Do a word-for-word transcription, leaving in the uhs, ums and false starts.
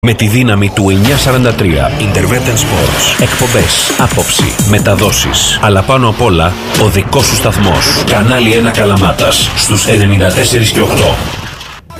Με τη δύναμη του εννιακόσια σαράντα τρία Intermittent Sports. Εκπομπές, άποψη, μεταδόσεις. Αλλά πάνω απ' όλα, ο δικός σου σταθμός. Κανάλι ένα Καλαμάτας στους ενενήντα τέσσερα και οκτώ.